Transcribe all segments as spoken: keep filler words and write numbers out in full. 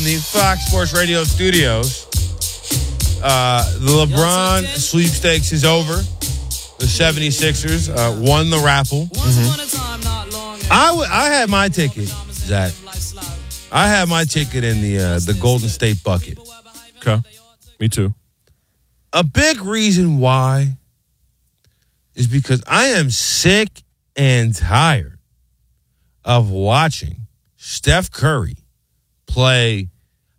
the Fox Sports Radio studios. Uh, the LeBron sweepstakes is over. The seventy-sixers uh, won the raffle. Mm-hmm. I, w- I had my ticket, Zach. I had my ticket in the uh, the Golden State bucket. Okay. Me too. A big reason why is because I am sick and tired of watching Steph Curry play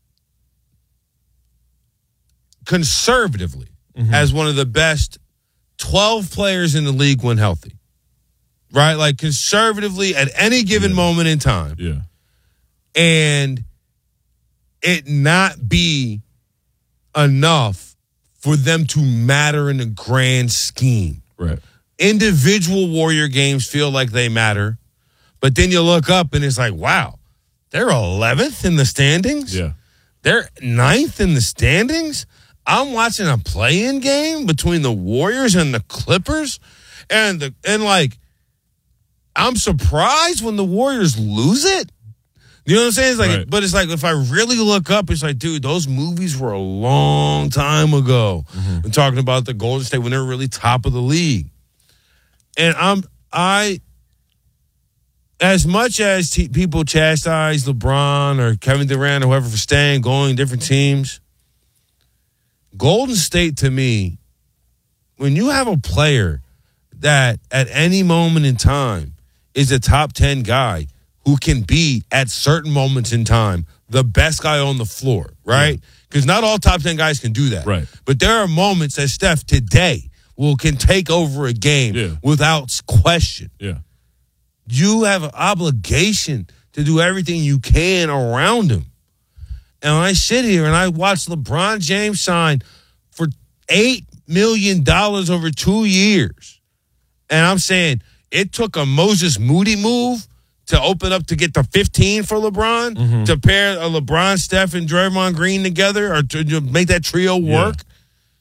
conservatively mm-hmm. as one of the best twelve players in the league when healthy. Right? Like conservatively at any given yeah. moment in time. Yeah. And it not be enough for them to matter in the grand scheme. Right. Individual Warrior games feel like they matter, but then you look up and it's like, wow, they're eleventh in the standings? Yeah. They're ninth in the standings? I'm watching a play-in game between the Warriors and the Clippers, and the and like, I'm surprised when the Warriors lose it. You know what I'm saying? It's like, right. But it's like, if I really look up, it's like, dude, those movies were a long time ago. Mm-hmm. I'm talking about the Golden State when they were really top of the league. And I'm, I, as much as t- people chastise LeBron or Kevin Durant or whoever for staying, going different teams, Golden State to me, when you have a player that at any moment in time is a top ten guy who can be at certain moments in time the best guy on the floor, right? Because yeah. not all top ten guys can do that. Right. But there are moments that Steph today will can take over a game yeah. without question. Yeah. You have an obligation to do everything you can around him. And when I sit here and I watch LeBron James sign for eight million dollars over two years, and I'm saying it took a Moses Moody move to open up to get the fifteen for LeBron, mm-hmm. to pair a LeBron, Steph, and Draymond Green together, or to make that trio work. Yeah.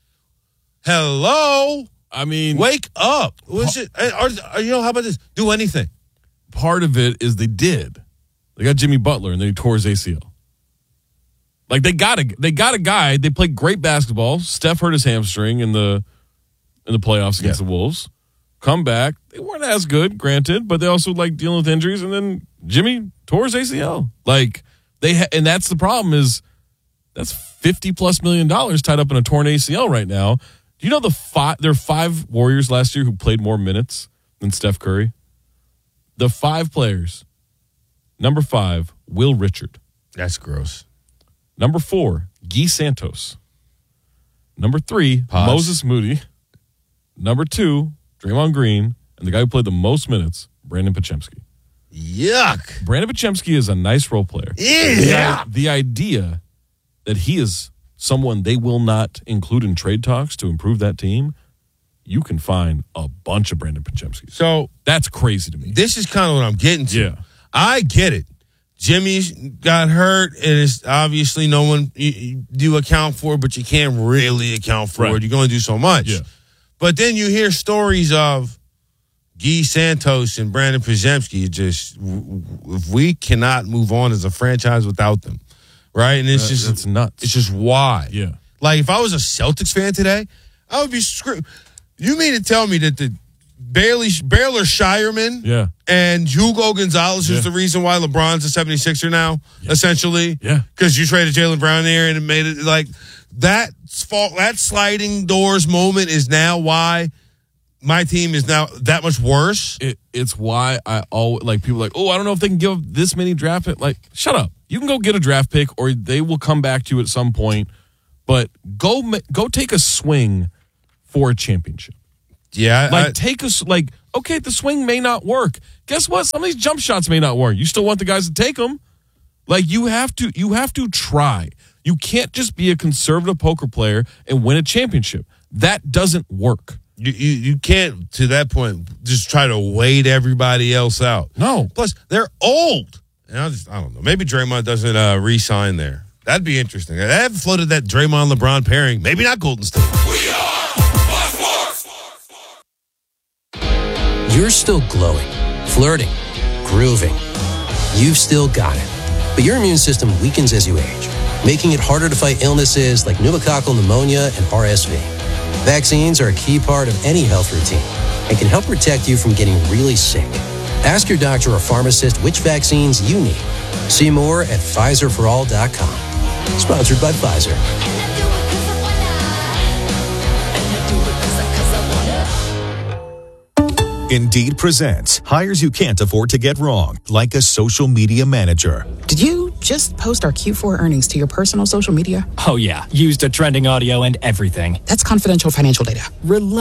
Hello? I mean... Wake up. What's it, or, or, you know, how about this? Do anything. Part of it is they did. They got Jimmy Butler, and then he tore his A C L. Like, they got a, they got a guy. They played great basketball. Steph hurt his hamstring in the in the playoffs against yeah. the Wolves. Come back. They weren't as good, granted, but they also like dealing with injuries. And then Jimmy tore his A C L. Like they, ha- and that's the problem is that's fifty plus million dollars tied up in a torn A C L right now. Do you know the five? There are five Warriors last year who played more minutes than Steph Curry. The five players. Number five, Will Richard. That's gross. Number four, Guy Santos. Number three, Pause. Moses Moody. Number two, Draymond Green, and the guy who played the most minutes, Brandon Podziemski. Yuck. Brandon Podziemski is a nice role player. Yeah. The, the idea that he is someone they will not include in trade talks to improve that team, you can find a bunch of Brandon Podziemski. So that's crazy to me. This is kind of what I'm getting to. Yeah. I get it. Jimmy got hurt, and it's obviously no one you, you account for, but you can't really account for right. it. You're going to do so much. Yeah. But then you hear stories of Guy Santos and Brandon Podziemski. Just if we cannot move on as a franchise without them, right? And it's uh, just it's nuts. It's just why. Yeah. Like if I was a Celtics fan today, I would be screwed. You mean to tell me that the Bailey Baylor Shireman yeah. and Hugo Gonzalez yeah. is the reason why LeBron's a seventy-sixer now, yeah. essentially? Yeah. Because you traded Jaylen Brown there and it made it like that fault, that sliding doors moment is now why my team is now that much worse. It, it's why I always, like, people are like, oh, I don't know if they can give up this many draft picks. Like, shut up. You can go get a draft pick or they will come back to you at some point, but go, go take a swing for a championship. Yeah. Like, I, take a, like, okay, the swing may not work. Guess what? Some of these jump shots may not work. You still want the guys to take them. Like, you have to, you have to try. You can't just be a conservative poker player and win a championship. That doesn't work. You, you, you can't, to that point, just try to wait everybody else out. No. Plus, they're old. And I just, I don't know. Maybe Draymond doesn't uh, re-sign there. That'd be interesting. I haven't floated that Draymond-LeBron pairing. Maybe not Golden State. We are You're still glowing, flirting, grooving. You've still got it. But your immune system weakens as you age. making it harder to fight illnesses like pneumococcal pneumonia and R S V. Vaccines are a key part of any health routine and can help protect you from getting really sick. Ask your doctor or pharmacist which vaccines you need. See more at Pfizer for all dot com. Sponsored by Pfizer. Indeed presents hires you can't afford to get wrong, like a social media manager. Did you just post our Q four earnings to your personal social media? Oh yeah, used a trending audio and everything. That's confidential financial data.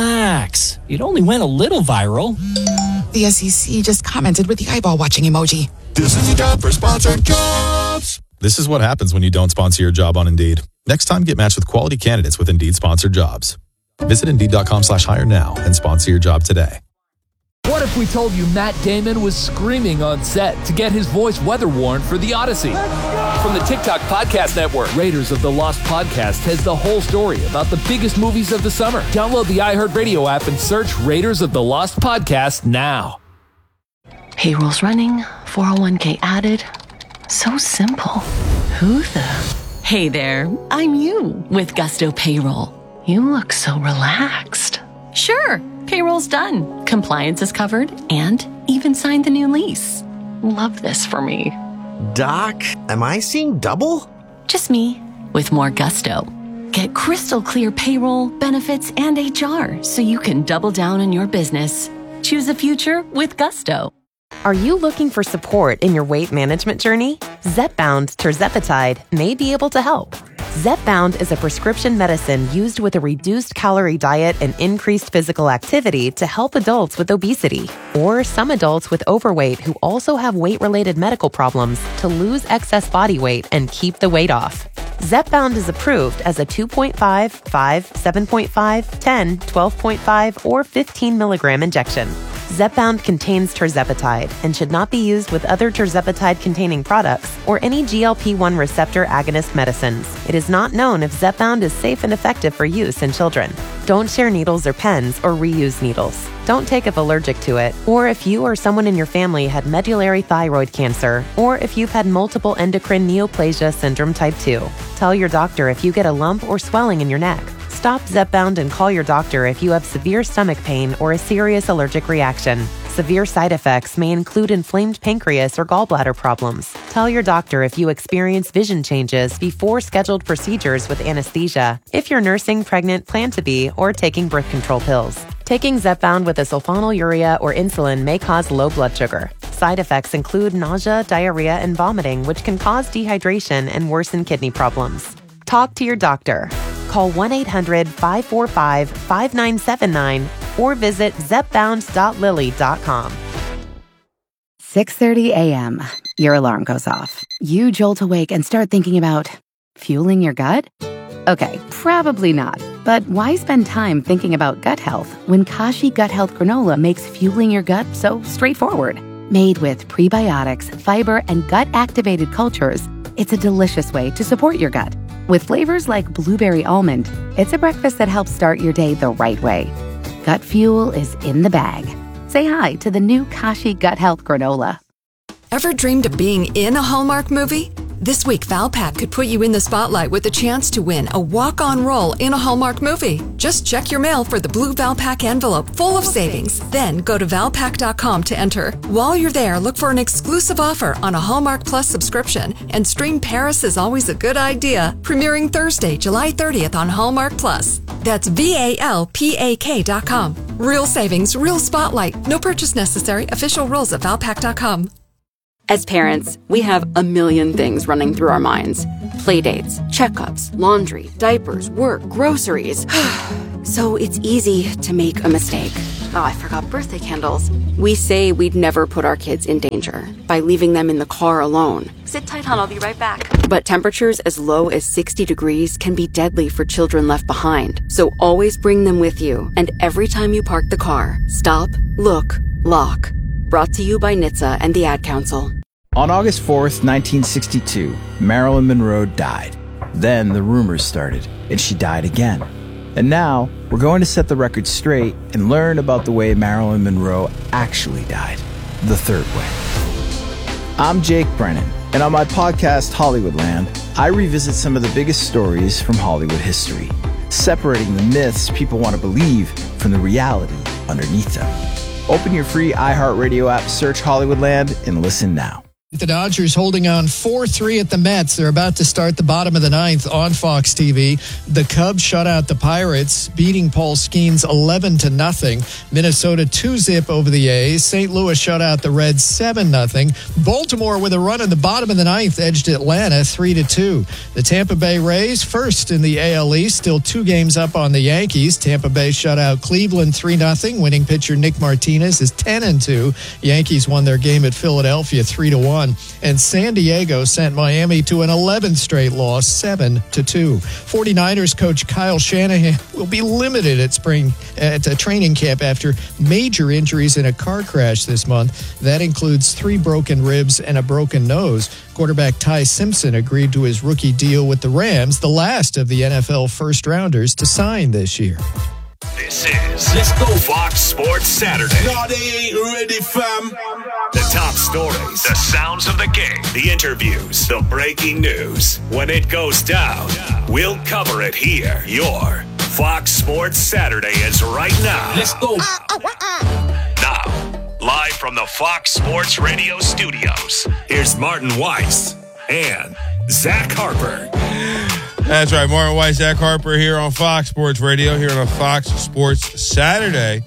Relax. It only went a little viral. The S E C just commented with the eyeball watching emoji. This is a job for sponsored jobs. This is what happens when you don't sponsor your job on Indeed. Next time, get matched with quality candidates with Indeed sponsored jobs. Visit Indeed.com slash hire now and sponsor your job today. What if we told you Matt Damon was screaming on set to get his voice weather worn for The Odyssey? From the TikTok Podcast Network, Raiders of the Lost Podcast has the whole story about the biggest movies of the summer. Download the iHeartRadio app and search Raiders of the Lost Podcast now. Payroll's running, four oh one k added. So simple. Who the? Hey there, I'm you with Gusto Payroll. You look so relaxed. Sure. Payroll's done. Compliance is covered and even signed the new lease. Love this for me. Doc, am I seeing double? Just me with more gusto. Get crystal clear payroll, benefits, and H R so you can double down on your business. Choose a future with Gusto. Are you looking for support in your weight management journey? Zepbound tirzepatide may be able to help. Zepbound is a prescription medicine used with a reduced calorie diet and increased physical activity to help adults with obesity or some adults with overweight who also have weight-related medical problems to lose excess body weight and keep the weight off. Zepbound is approved as a two point five, five, seven point five, ten, twelve point five, or fifteen milligram injection. Zepbound contains tirzepatide and should not be used with other tirzepatide-containing products or any G L P one receptor agonist medicines. It is not known if Zepbound is safe and effective for use in children. Don't share needles or pens or reuse needles. Don't take if allergic to it, or if you or someone in your family had medullary thyroid cancer, or if you've had multiple endocrine neoplasia syndrome type two. Tell your doctor if you get a lump or swelling in your neck. Stop Zepbound and call your doctor if you have severe stomach pain or a serious allergic reaction. Severe side effects may include inflamed pancreas or gallbladder problems. Tell your doctor if you experience vision changes before scheduled procedures with anesthesia, if you're nursing, pregnant, plan to be, or taking birth control pills. Taking Zepbound with a sulfonylurea or insulin may cause low blood sugar. Side effects include nausea, diarrhea, and vomiting, which can cause dehydration and worsen kidney problems. Talk to your doctor. Call one eight hundred, five four five, five nine seven nine or visit zepbound dot lilly dot com. six thirty a.m. Your alarm goes off. You jolt awake and start thinking about fueling your gut? Okay, probably not. But why spend time thinking about gut health when Kashi Gut Health Granola makes fueling your gut so straightforward? Made with prebiotics, fiber, and gut-activated cultures, it's a delicious way to support your gut. With flavors like blueberry almond, it's a breakfast that helps start your day the right way. Gut fuel is in the bag. Say hi to the new Kashi Gut Health Granola. Ever dreamed of being in a Hallmark movie? This week, Valpak could put you in the spotlight with a chance to win a walk-on role in a Hallmark movie. Just check your mail for the blue Valpak envelope full of savings. Then go to valpak dot com to enter. While you're there, look for an exclusive offer on a Hallmark Plus subscription and stream Paris is Always a Good Idea, premiering Thursday, July thirtieth on Hallmark Plus. That's V A L P A K dot com. Real savings, real spotlight. No purchase necessary. Official rules at valpak dot com. As parents, we have a million things running through our minds. Playdates, checkups, laundry, diapers, work, groceries. So it's easy to make a mistake. Oh, I forgot birthday candles. We say we'd never put our kids in danger by leaving them in the car alone. Sit tight, hon, I'll be right back. But temperatures as low as sixty degrees can be deadly for children left behind. So always bring them with you. And every time you park the car, stop, look, lock. Brought to you by N H T S A and the Ad Council. On August fourth, nineteen sixty-two, Marilyn Monroe died. Then the rumors started, and she died again. And now, we're going to set the record straight and learn about the way Marilyn Monroe actually died, the third way. I'm Jake Brennan, And on my podcast, Hollywoodland, I revisit some of the biggest stories from Hollywood history, separating the myths people want to believe from the reality underneath them. Open your free iHeartRadio app, search Hollywoodland, and listen now. The Dodgers holding on four three at the Mets. They're about to start the bottom of the ninth on Fox T V. The Cubs shut out the Pirates, beating Paul Skeens eleven to nothing. Minnesota two zip over the A's. Saint Louis shut out the Reds seven nothing. Baltimore with a run in the bottom of the ninth edged Atlanta three to two. The Tampa Bay Rays first in the A L East, still two games up on the Yankees. Tampa Bay shut out Cleveland three nothing. Winning pitcher Nick Martinez is ten and two. Yankees won their game at Philadelphia three to one. And San Diego sent Miami to an eleventh straight loss, seven to two. 49ers coach Kyle Shanahan will be limited at spring at a training camp after major injuries in a car crash this month. That includes three broken ribs and a broken nose. Quarterback Ty Simpson agreed to his rookie deal with the Rams, the last of the N F L first-rounders to sign this year. This is Let's Go Fox Sports Saturday. No, they ain't ready, fam. The top stories, the sounds of the game, the interviews, the breaking news. When it goes down, we'll cover it here. Your Fox Sports Saturday is right now. Let's go. Now, live from the Fox Sports Radio studios, here's Martin Weiss and Zach Harper. That's right, Martin Weiss, Zach Harper here on Fox Sports Radio, here on a Fox Sports Saturday.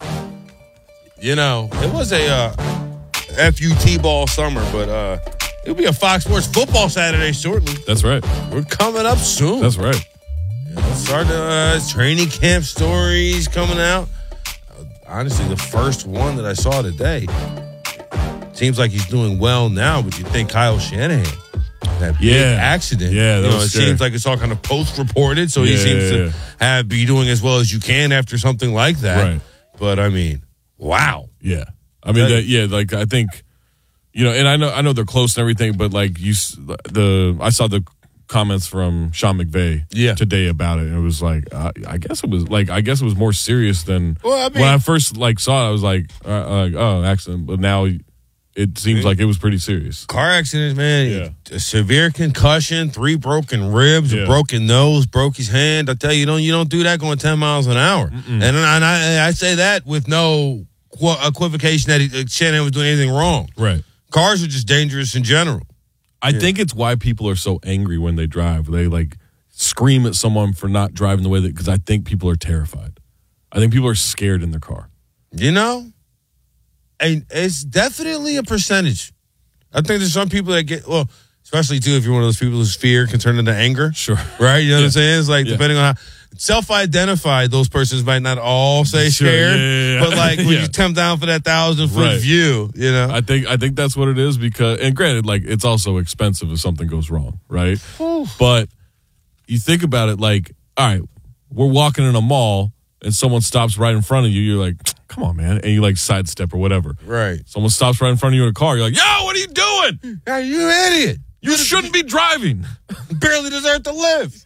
You know, it was a uh, F U T ball summer, but uh, it'll be a Fox Sports football Saturday shortly. That's right. We're coming up soon. That's right. Yeah, start uh, training camp stories coming out. Uh, honestly, the first one that I saw today seems like he's doing well now, but you think Kyle Shanahan. That big yeah. accident. Yeah, that you know, was it scary. seems like it's all kind of post-reported, so yeah, he seems yeah, to yeah. have be doing as well as you can after something like that. Right. But I mean, wow. Yeah, I mean, that, yeah, like I think, you know, and I know, I know they're close and everything, but like you, the I saw the comments from Sean McVay yeah. today about it, and it was like, uh, I guess it was like, I guess it was more serious than well, I mean, when I first like saw it. I was like, uh, like, oh, accident, but now. It seems like it was pretty serious. Car accidents, man. Yeah. A severe concussion, three broken ribs, yeah. a broken nose, broke his hand. I tell you, you don't you don't do that going ten miles an hour. Mm-mm. And, and I I say that with no equivocation that he, Shanahan was doing anything wrong. Right. Cars are just dangerous in general. I yeah. think it's why people are so angry when they drive. They like scream at someone for not driving the way that, because I think people are terrified. I think people are scared in their car. You know? And it's definitely a percentage. I think there's some people that get, well, especially too if you're one of those people whose fear can turn into anger. Sure. Right? You know yeah. what I'm saying? It's like, yeah. depending on how self-identified, those persons might not all say sure. scared. Yeah, yeah, yeah. But like when yeah. you come down for that thousand foot right. view, you know? I think I think that's what it is because, and granted, like it's also expensive if something goes wrong, right? But you think about it like, all right, we're walking in a mall and someone stops right in front of you, you're like, come on, man. And you like sidestep or whatever. Right. Someone stops right in front of you in a car. You're like, yo, what are you doing? Are you an idiot? You shouldn't be driving. Barely deserve to live.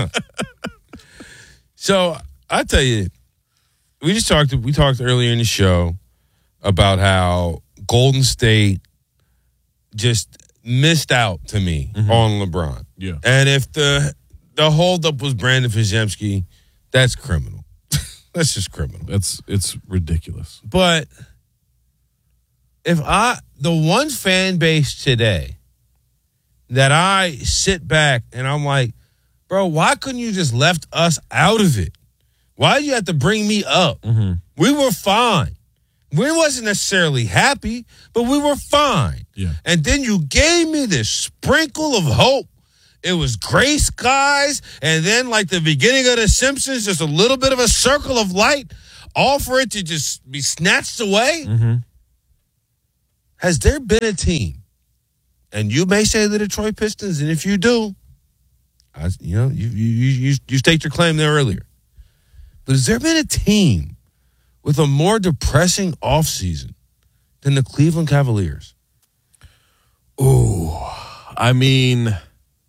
So I tell you, we just talked, we talked earlier in the show about how Golden State just missed out to me mm-hmm. on LeBron. Yeah. And if the, the holdup was Brandon Fizemski, that's criminal. That's just criminal. That's it's ridiculous. But if I the one fan base today that I sit back and I'm like, bro, why couldn't you just left us out of it? Why do you have to bring me up? Mm-hmm. We were fine. We wasn't necessarily happy, but we were fine. Yeah. And then you gave me this sprinkle of hope. It was gray skies, and then like the beginning of The Simpsons, just a little bit of a circle of light, all for it to just be snatched away. Mm-hmm. Has there been a team, and you may say the Detroit Pistons, and if you do, I, you know, you, you, you, you staked your claim there earlier, but has there been a team with a more depressing offseason than the Cleveland Cavaliers? Ooh, I mean...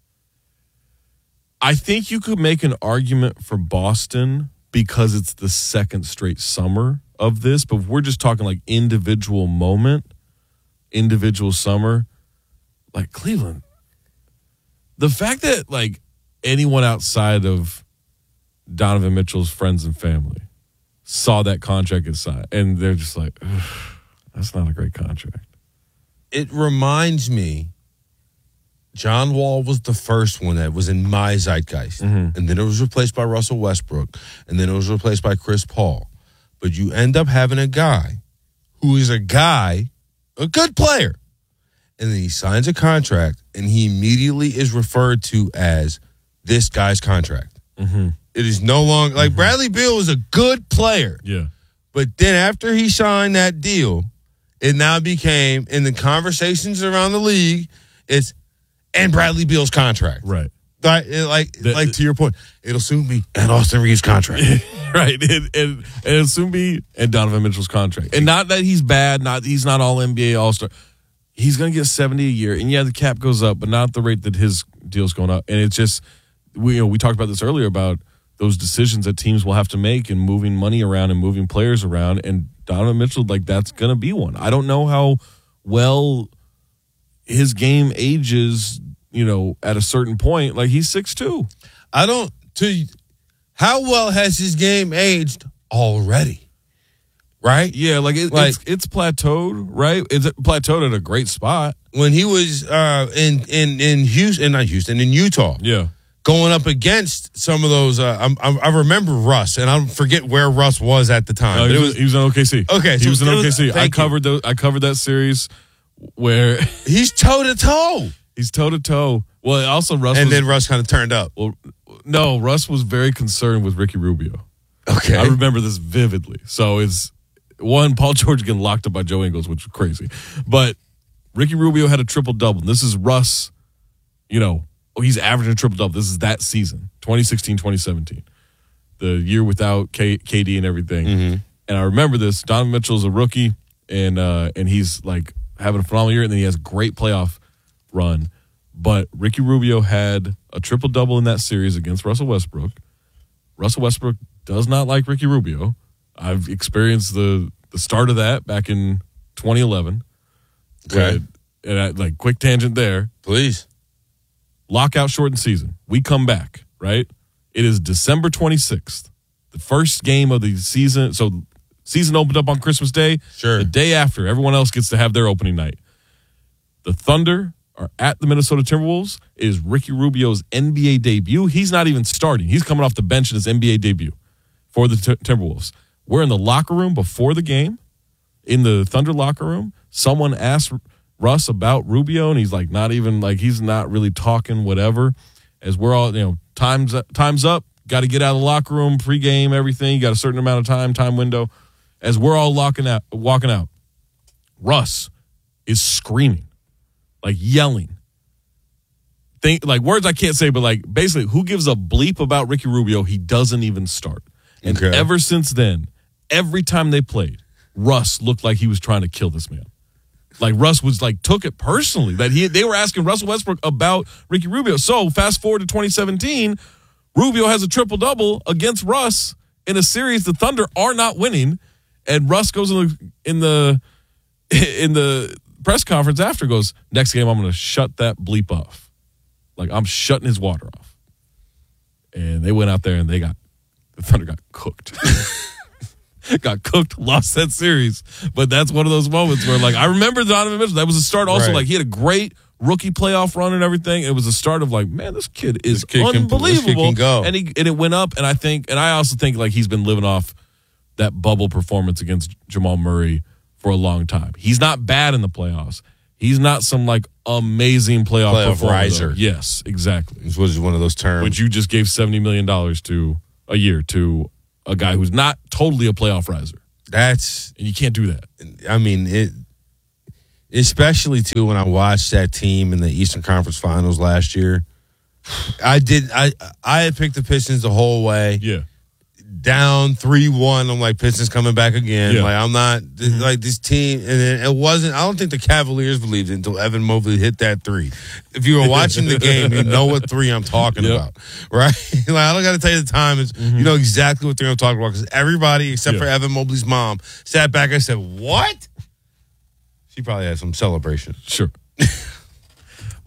I think you could make an argument for Boston because it's the second straight summer of this, but if we're just talking like individual moment, individual summer, like Cleveland, the fact that like anyone outside of Donovan Mitchell's friends and family saw that contract get signed, and they're just like, that's not a great contract. It reminds me, John Wall was the first one that was in my zeitgeist. Mm-hmm. And then it was replaced by Russell Westbrook. And then it was replaced by Chris Paul. But you end up having a guy who is a guy, a good player. And then he signs a contract, and he immediately is referred to as this guy's contract. Mm-hmm. It is no longer, like, mm-hmm. Bradley Beal is a good player. Yeah. But then after he signed that deal, it now became, in the conversations around the league, it's, and Bradley Beal's contract. Right. Like, like, the, like to your point, it'll soon be, and Austin Reeves' contract. Right. And, and, and it'll soon be, and Donovan Mitchell's contract. And not that he's bad, not he's not all N B A All-Star. He's going to get seventy a year. And yeah, the cap goes up, but not at the rate that his deal's going up. And it's just, we, you know, we talked about this earlier about those decisions that teams will have to make and moving money around and moving players around. And Donovan Mitchell, like, that's going to be one. I don't know how well his game ages, you know, at a certain point. Like, he's six two. I don't, to, how well has his game aged already? Right? Yeah, like, it, like it's, it's plateaued, right? It's plateaued at a great spot. When he was uh, in, in, in Houston, not Houston, in Utah. Yeah. Going up against some of those, uh, I'm, I'm, I remember Russ, and I forget where Russ was at the time. Uh, but he, it was, was, he was in O K C. Okay, he so was in was, O K C. I covered you. the, I covered that series where he's toe to toe. He's toe to toe. Well, also Russ, and was, then Russ kind of turned up. Well, no, Russ was very concerned with Ricky Rubio. Okay, I remember this vividly. So it's one, Paul George getting locked up by Joe Ingles, which was crazy, but Ricky Rubio had a triple double. This is Russ, you know. Oh, he's averaging a triple-double. This is that season, twenty sixteen, twenty seventeen, the year without K- KD and everything. Mm-hmm. And I remember this. Donovan Mitchell's a rookie, and uh, and he's, like, having a phenomenal year, and then he has a great playoff run. But Ricky Rubio had a triple-double in that series against Russell Westbrook. Russell Westbrook does not like Ricky Rubio. I've experienced the, the start of that back in twenty eleven. Okay. And I, like, quick tangent there. Please. Lockout shortened season. We come back, right? It is December twenty-sixth, the first game of the season. So season opened up on Christmas Day. Sure. The day after, everyone else gets to have their opening night. The Thunder are at the Minnesota Timberwolves. It is Ricky Rubio's N B A debut. He's not even starting. He's coming off the bench in his N B A debut for the t- Timberwolves. We're in the locker room before the game. In the Thunder locker room, someone asked Russ about Rubio, and he's like, not even like he's not really talking, whatever. As we're all, you know, time's time's up. Got to get out of the locker room, pregame, everything. You got a certain amount of time, time window. As we're all locking out, walking out, Russ is screaming, like yelling. Think like words I can't say, but like basically, who gives a bleep about Ricky Rubio? He doesn't even start. And okay. ever since then, every time they played, Russ looked like he was trying to kill this man. Like Russ was like took it personally that he they were asking Russell Westbrook about Ricky Rubio. So fast forward to twenty seventeen, Rubio has a triple double against Russ in a series the Thunder are not winning, and Russ goes in the in the in the press conference after goes, next game I'm going to shut that bleep off, like I'm shutting his water off. And they went out there and they got the Thunder got cooked. Got cooked, lost that series. But that's one of those moments where, like, I remember Donovan Mitchell. That was a start also. Right. Like, he had a great rookie playoff run and everything. It was a start of, like, man, this kid is this kid unbelievable. Can, this kid can go. And, he, and it went up. And I think, and I also think, like, he's been living off that bubble performance against Jamal Murray for a long time. He's not bad in the playoffs. He's not some, like, amazing playoff, playoff performer. riser. Though. Yes, exactly. This was one of those terms. Which you just gave seventy million dollars to a year to a guy who's not totally a playoff riser. That's and you can't do that. I mean, it especially too when I watched that team in the Eastern Conference Finals last year. I did. I I had picked the Pistons the whole way. Yeah, down three one. I'm like, Pistons coming back again. Yeah. Like I'm not mm-hmm. like this team. And then it wasn't. I don't think the Cavaliers believed it until Evan Mobley hit that three. If you were watching the game, you know what three I'm talking yep. about, right? Like I don't got to tell you the time. Is mm-hmm. you know exactly what three I'm talking about because everybody except yeah. for Evan Mobley's mom sat back and said, "What?" She probably had some celebration. Sure.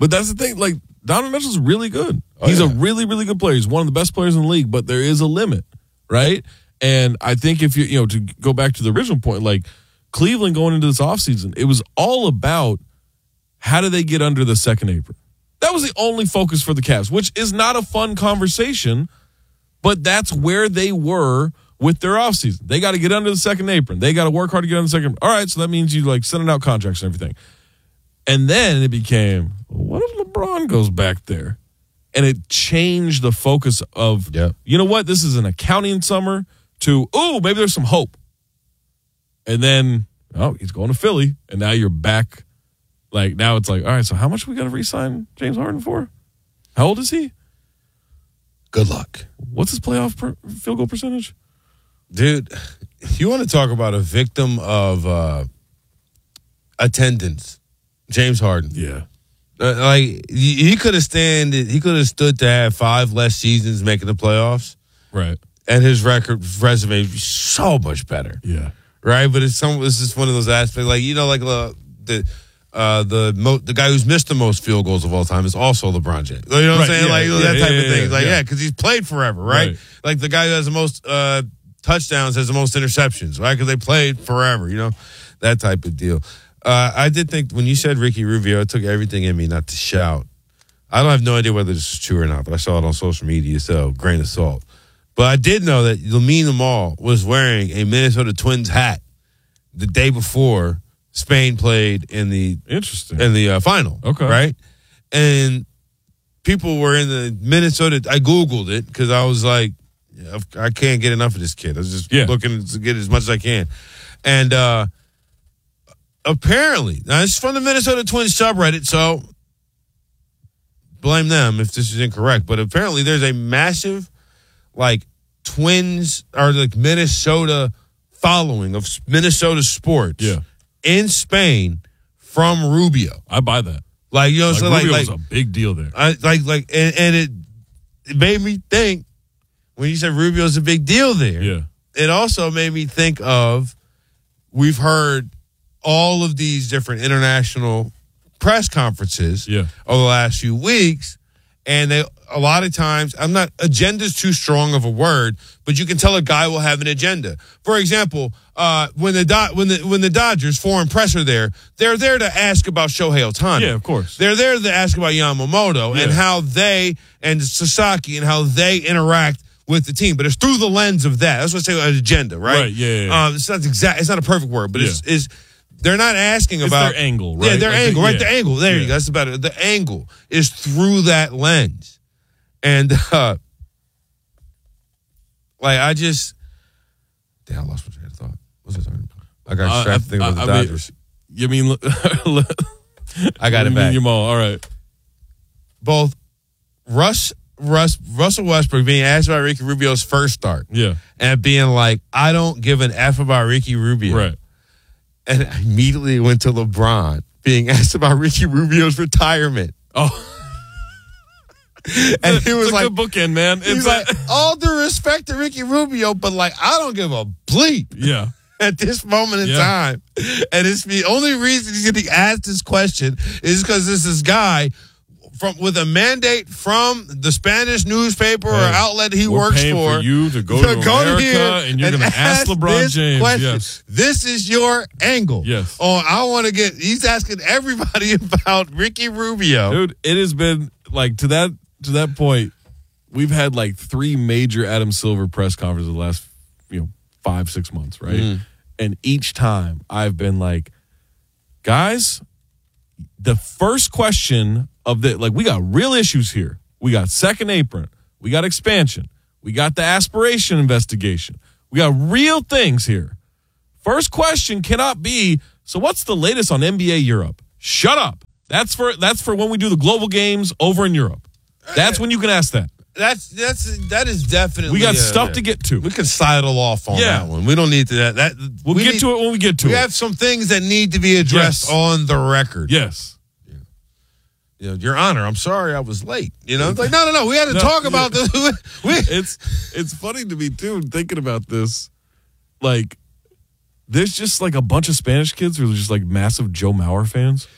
But that's the thing. Like, Donovan Mitchell's really good. Oh, He's yeah. a really, really good player. He's one of the best players in the league, but there is a limit, right? And I think if you, you know, to go back to the original point, like Cleveland going into this offseason, it was all about how do they get under the second apron? That was the only focus for the Cavs, which is not a fun conversation, but that's where they were with their offseason. They got to get under the second apron. They got to work hard to get under the second. All right, so that means you like sending out contracts and everything. And then it became, well, what if LeBron goes back there? And it changed the focus of, yep. you know what, this is an accounting summer to, oh, maybe there's some hope. And then, oh, he's going to Philly, and now you're back. Like, now it's like, all right, so how much we got to re-sign James Harden for? How old is he? Good luck. What's his playoff per, field goal percentage? Dude, you want to talk about a victim of uh, attendance, James Harden. Yeah. Uh, like, he, he could have stand. He could have stood to have five less seasons making the playoffs. Right. And his record, resume is so much better. Yeah. Right? But it's some. It's just one of those aspects. Like, you know, like uh, the... Uh, the mo- the guy who's missed the most field goals of all time is also LeBron James. You know what right, I'm saying? Yeah, like yeah, that type yeah, of thing. Yeah, like, yeah, yeah, because he's played forever, right? Right. Like the guy who has the most uh, touchdowns has the most interceptions, right? Because they played forever, you know? That type of deal. Uh, I did think when you said Ricky Rubio, it took everything in me not to shout. I don't have no idea whether this is true or not, but I saw it on social media, so grain of salt. But I did know that Lamine Yamal was wearing a Minnesota Twins hat the day before Spain played in the interesting in the uh, final. Okay, right, and people were in the Minnesota. I googled it because I was like, I can't get enough of this kid. I was just yeah. looking to get as much as I can, and uh, apparently, now it's from the Minnesota Twins subreddit, so blame them if this is incorrect. But apparently, there's a massive like Twins or like Minnesota following of Minnesota sports. Yeah. In Spain from Rubio. I buy that. Like, you know, like, so like, Rubio like was a big deal there. I like like and, and it it made me think when you said Rubio's a big deal there. Yeah. It also made me think of we've heard all of these different international press conferences yeah. over the last few weeks. And they a lot of times, I'm not, agenda's too strong of a word, but you can tell a guy will have an agenda. For example, uh, when the Do- when the when the Dodgers foreign press are there, they're there to ask about Shohei Ohtani. Yeah, of course. They're there to ask about Yamamoto Yeah. and how they and Sasaki and how they interact with the team. But it's through the lens of that. That's what I say an agenda, right? Right, yeah, yeah, yeah. Um, it's not exact. It's not a perfect word, but it's is. They're not asking It's about their angle, right? Yeah, their Like the- angle, right? yeah. The angle. There you Yeah. go. That's about it. The angle is through that lens, and uh, like I just, damn, I lost my train of thought. What was I talking about? I got Uh, distracted thinking I- about the I mean, Dodgers. You mean? I got it you back. Mean Yamal. All right. Both Russ, Russ, Russell Westbrook being asked about Ricky Rubio's first start, Yeah. and being like, I don't give an F about Ricky Rubio, Right. and I immediately went to LeBron being asked about Ricky Rubio's retirement. Oh. And he was it's a like, good bookend, man. He's It's like, a- all due respect to Ricky Rubio, but like, I don't give a bleep yeah. at this moment in Yeah. time. And it's the only reason he's getting asked this question is because this is guy from with a mandate from the Spanish newspaper or Hey, outlet he we're works paying for, for you to go to America, and you're gonna ask LeBron this James, question. yes. This is your angle. Yes. Oh, I want to get. He's asking everybody about Ricky Rubio. Dude, it has been like to that to that point, we've had like three major Adam Silver press conferences the last, you know, five, six months, right? Mhm. And each time I've been like, guys, the first question of the like, we got real issues here. We got second apron, we got expansion, we got the aspiration investigation, we got real things here. First question cannot be, so what's the latest on N B A Europe? Shut up. That's for that's for when we do the global games over in Europe. That's when you can ask that. That's that's that is definitely. We got uh, stuff to get to. We can sidle off on Yeah. that one. We don't need to that. that We'll we get need- to it when we get to we it. have some things that need to be addressed Yes. on the record. Yes. You know, Your Honor, I'm sorry I was late. You know, it's like no, no, no. We had to No, talk yeah. about this. we, It's it's funny to me too, thinking about this. Like, there's just like a bunch of Spanish kids who are just like massive Joe Mauer fans.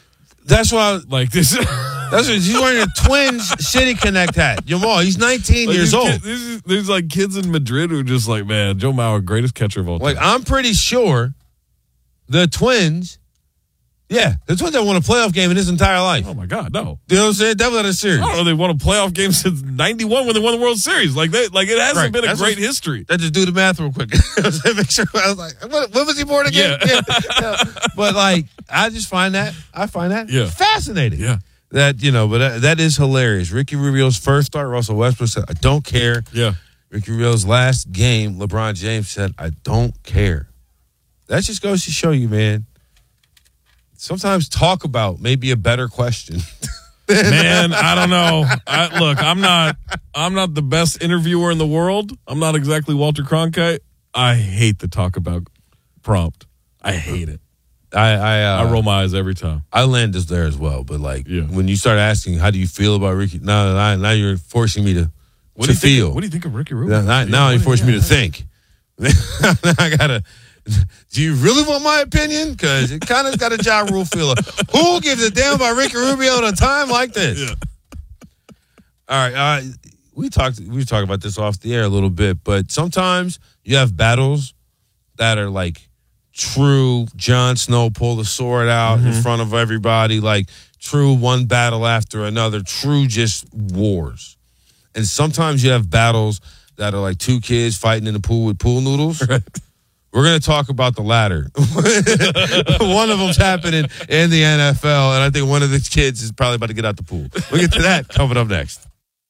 That's why. Like this. That's what he's wearing a Twins City Connect hat. Jamal, he's nineteen like years old. Kids, there's, there's like kids in Madrid who are just like, man, Joe Mauer, greatest catcher of all time. Like, I'm pretty sure the Twins, yeah, the Twins haven't won a playoff game in his entire life. Oh, my God, no. You know what I'm saying? That was not a series. I don't know. They won a playoff game since ninety-one when they won the World Series. Like, they, like it hasn't Right. been a That's great what, history. Let's just do the math real quick. Make sure. I was like, what, what was he born again? Yeah. Yeah. But, like, I just find that, I find that Yeah. fascinating. Yeah. That, you know, but that, that is hilarious. Ricky Rubio's first start, Russell Westbrook said, I don't care. Yeah. Ricky Rubio's last game, LeBron James said, I don't care. That just goes to show you, man. Sometimes talk about maybe a better question. Man, I don't know. I, look, I'm not I'm not the best interviewer in the world. I'm not exactly Walter Cronkite. I hate the talk about prompt. I hate it. I I, uh, I roll my eyes every time. I land us there as well, but like Yeah. when you start asking, how do you feel about Ricky? Now, now, now you're forcing me to, What to do you feel. think? What do you think of Ricky Rubio? Now, now, now you're forcing me to think. I gotta. Do you really want my opinion? Because it kind of got a Ja Rule feel. Of, who gives a damn about Ricky Rubio at a time like this? Yeah. All right, uh, we talked. We were talking about this off the air a little bit, but sometimes you have battles that are like true Jon Snow pull the sword out Mm-hmm. in front of everybody, like true one battle after another, true just wars. And sometimes you have battles that are like two kids fighting in the pool with pool noodles. Right. We're going to talk about the latter. One of them's happening in the N F L, and I think one of the kids is probably about to get out the pool. We'll get to that coming up next.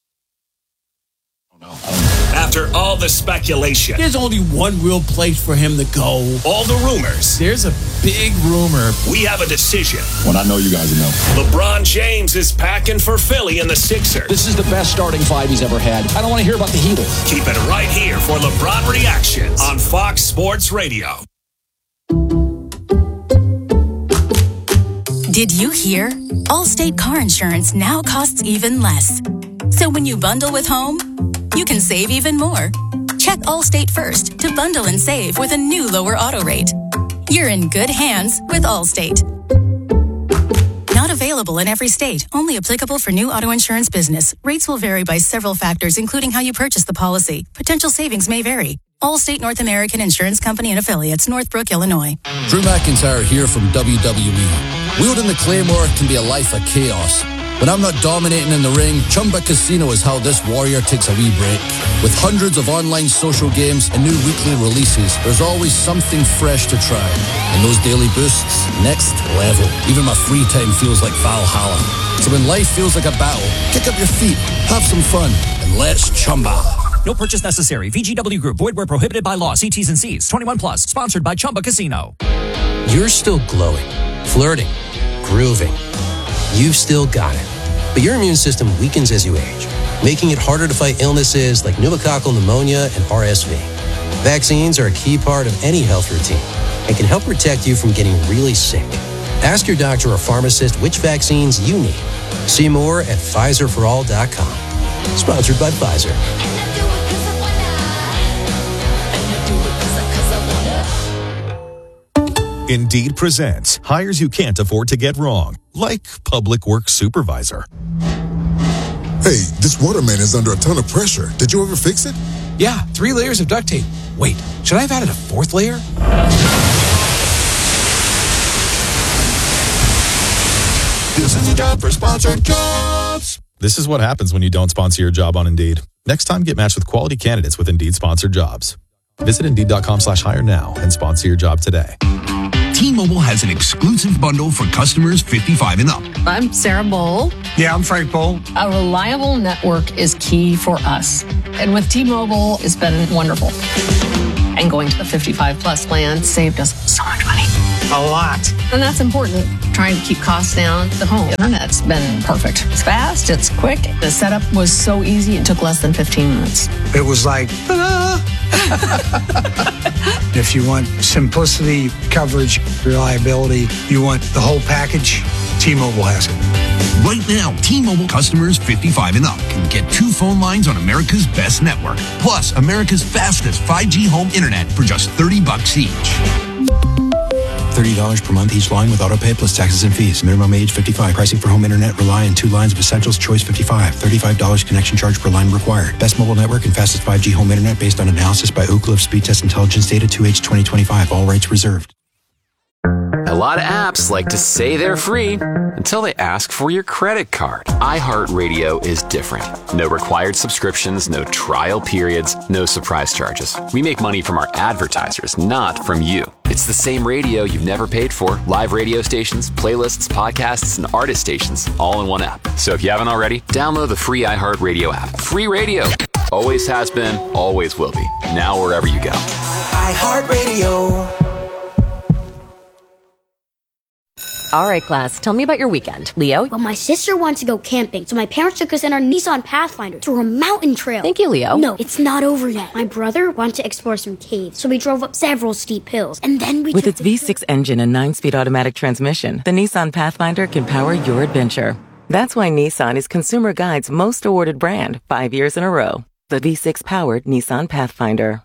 After all the speculation, There's only one real place for him to go. all the rumors, There's a big rumor. we have a decision. When I know you guys know. LeBron James is packing for Philly and the Sixers. This is the best starting five he's ever had. I don't want to hear about the Heatles. Keep it right here for LeBron Reactions on Fox Sports Radio. Did you hear? Allstate car insurance now costs even less. So when you bundle with home, you can save even more. Check Allstate first to bundle and save with a new lower auto rate. You're in good hands with Allstate. Not available in every state. Only applicable for new auto insurance business. Rates will vary by several factors, including how you purchase the policy. Potential savings may vary. Allstate North American Insurance Company and Affiliates, Northbrook, Illinois. Drew McIntyre here from W W E. Wielding the Claymore can be a life of chaos. When I'm not dominating in the ring, Chumba Casino is how this warrior takes a wee break. With hundreds of online social games and new weekly releases, there's always something fresh to try. And those daily boosts, next level. Even my free time feels like Valhalla. So when life feels like a battle, kick up your feet, have some fun, and let's Chumba. No purchase necessary. V G W Group. Void where prohibited by law. See T's and C's. twenty-one plus. Sponsored by Chumba Casino. You're still glowing, flirting, grooving. You've still got it. But your immune system weakens as you age, making it harder to fight illnesses like pneumococcal pneumonia and R S V. Vaccines are a key part of any health routine and can help protect you from getting really sick. Ask your doctor or pharmacist which vaccines you need. See more at Pfizer for all dot com. Sponsored by Pfizer. Indeed presents hires you can't afford to get wrong, like public works supervisor. Hey, this waterman is under a ton of pressure. Did you ever fix it? Yeah, three layers of duct tape. Wait, should I have added a fourth layer? This is a job for sponsored jobs. This is what happens when you don't sponsor your job on Indeed. Next time, get matched with quality candidates with Indeed sponsored jobs. Visit Indeed.com slash hire now and sponsor your job today. T-Mobile has an exclusive bundle for customers fifty-five and up. I'm Sarah Bowl. Yeah, I'm Frank Bowl. A reliable network is key for us. And with T-Mobile, it's been wonderful. And going to the fifty-five plus plan saved us so much money. A lot. And that's important. Trying to keep costs down. The home internet's been perfect. It's fast, it's quick. The setup was so easy, it took less than fifteen minutes. It was like, ta-da! If you want simplicity, coverage, reliability, you want the whole package, T-Mobile has it. Right now, T-Mobile customers fifty-five and up can get two phone lines on America's best network, plus America's fastest five G home internet for just thirty bucks each. thirty dollars per month each line with autopay plus taxes and fees. Minimum age fifty-five. Pricing for home internet rely on two lines of Essentials Choice fifty-five. thirty-five dollars connection charge per line required. Best mobile network and fastest five G home internet based on analysis by Oak Cliff Speed Test Intelligence Data two H twenty twenty-five. All rights reserved. A lot of apps like to say they're free until they ask for your credit card. iHeartRadio is different. No required subscriptions, no trial periods, no surprise charges. We make money from our advertisers, not from you. It's the same radio you've never paid for. Live radio stations, playlists, podcasts, and artist stations, all in one app. So if you haven't already, download the free iHeartRadio app. Free radio. Always has been, always will be. Now wherever you go. iHeartRadio. All right, class, tell me about your weekend. Leo? Well, my sister wants to go camping, so my parents took us in our Nissan Pathfinder to a mountain trail. Thank you, Leo. No, it's not over yet. My brother wanted to explore some caves, so we drove up several steep hills, and then we With took its V six engine and nine-speed automatic transmission, the Nissan Pathfinder can power your adventure. That's why Nissan is Consumer Guide's most awarded brand, five years in a row. The V six-powered Nissan Pathfinder.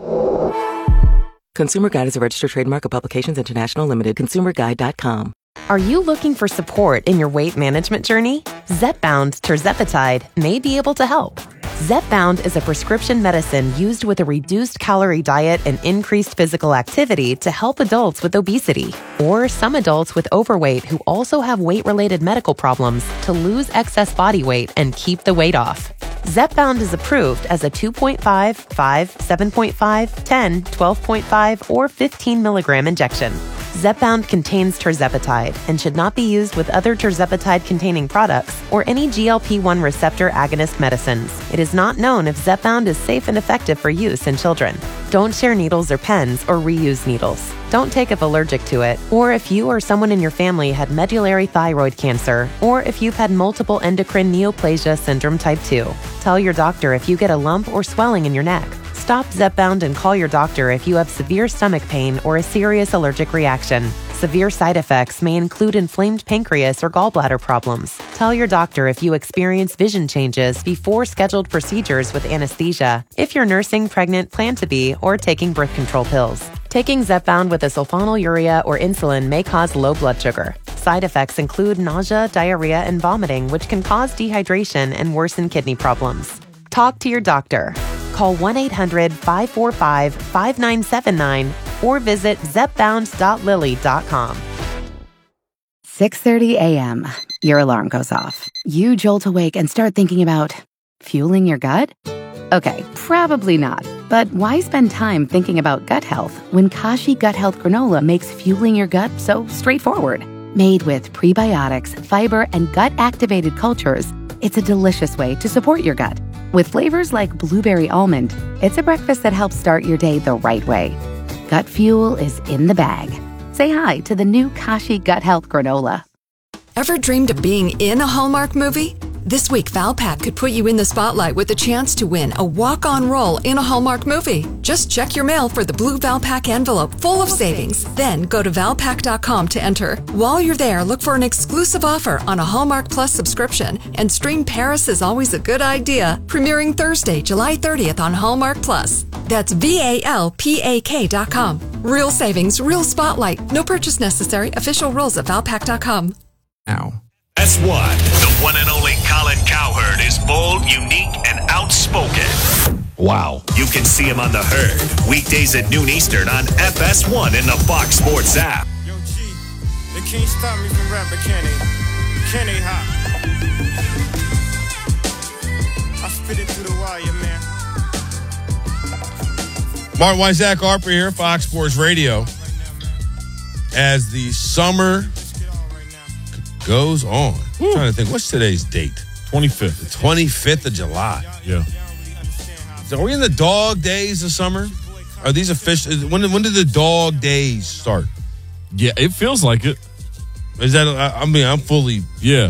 Consumer Guide is a registered trademark of Publications International Limited. consumer guide dot com. Are you looking for support in your weight management journey? Zepbound tirzepatide may be able to help. Zepbound is a prescription medicine used with a reduced calorie diet and increased physical activity to help adults with obesity or some adults with overweight who also have weight-related medical problems to lose excess body weight and keep the weight off. Zepbound is approved as a two point five, five, seven point five, ten, twelve point five, or fifteen milligram injection. Zepbound contains tirzepatide and should not be used with other tirzepatide-containing products or any G L P one receptor agonist medicines. It is not known if Zepbound is safe and effective for use in children. Don't share needles or pens or reuse needles. Don't take if allergic to it, or if you or someone in your family had medullary thyroid cancer, or if you've had multiple endocrine neoplasia syndrome type two. Tell your doctor if you get a lump or swelling in your neck. Stop Zepbound and call your doctor if you have severe stomach pain or a serious allergic reaction. Severe side effects may include inflamed pancreas or gallbladder problems. Tell your doctor if you experience vision changes before scheduled procedures with anesthesia, if you're nursing, pregnant, plan to be, or taking birth control pills. Taking Zepbound with a sulfonylurea or insulin may cause low blood sugar. Side effects include nausea, diarrhea, and vomiting, which can cause dehydration and worsen kidney problems. Talk to your doctor. Call one eight hundred, five four five, five nine seven nine or visit zepbound dot lilly dot com. six thirty a.m. Your alarm goes off. You jolt awake and start thinking about fueling your gut? Okay, probably not. But why spend time thinking about gut health when Kashi Gut Health Granola makes fueling your gut so straightforward? Made with prebiotics, fiber, and gut-activated cultures, it's a delicious way to support your gut. With flavors like blueberry almond, it's a breakfast that helps start your day the right way. Gut fuel is in the bag. Say hi to the new Kashi Gut Health Granola. Ever dreamed of being in a Hallmark movie? This week, Valpak could put you in the spotlight with a chance to win a walk-on role in a Hallmark movie. Just check your mail for the blue Valpak envelope full of savings. Then go to valpak dot com to enter. While you're there, look for an exclusive offer on a Hallmark Plus subscription and stream Paris is Always a Good Idea, premiering Thursday, July thirtieth on Hallmark Plus. That's V A L P A K dot com. Real savings, real spotlight. No purchase necessary. Official rules at valpak dot com. Now. S one, the one and only Colin Cowherd is bold, unique, and outspoken. Wow. You can see him on The Herd, weekdays at noon Eastern on F S one in the Fox Sports app. Yo, G, they can't stop me from rapping, can they? Can they, hot? I spit it through the wire, man. Martin Wysack Harper here, Fox Sports Radio. As the summer goes on. I'm trying to think, what's today's date? twenty-fifth. The twenty-fifth of July. Yeah. So are we in the dog days of summer? Are these official? When, when did the dog days start? Yeah, it feels like it. Is that, I mean, I'm fully. Yeah.